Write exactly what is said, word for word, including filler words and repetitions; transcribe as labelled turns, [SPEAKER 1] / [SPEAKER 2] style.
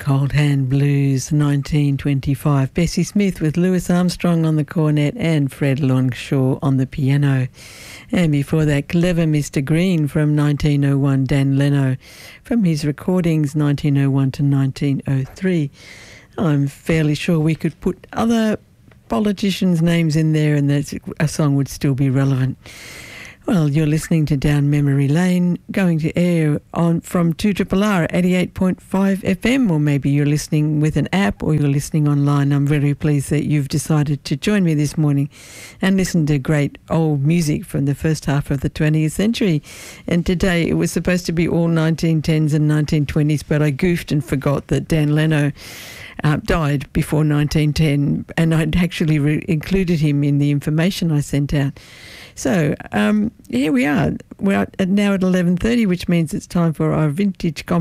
[SPEAKER 1] Cold Hand Blues, nineteen twenty-five. Bessie Smith with Louis Armstrong on the cornet and Fred Longshaw on the piano. And before that, Clever Mister Green from nineteen oh one, Dan Leno, from his recordings nineteen oh one to nineteen oh three. I'm fairly sure we could put other politicians' names in there and that a song would still be relevant. Well, you're listening to Down Memory Lane, going to air on from two R R R eighty-eight point five F M, or maybe you're listening with an app or you're listening online. I'm very pleased that you've decided to join me this morning and listen to great old music from the first half of the twentieth century. And today it was supposed to be all nineteen tens and nineteen twenties, but I goofed and forgot that Dan Leno uh, died before nineteen ten, and I'd actually re- included him in the information I sent out. So um, here we are. We're at, now at eleven thirty, which means it's time for our vintage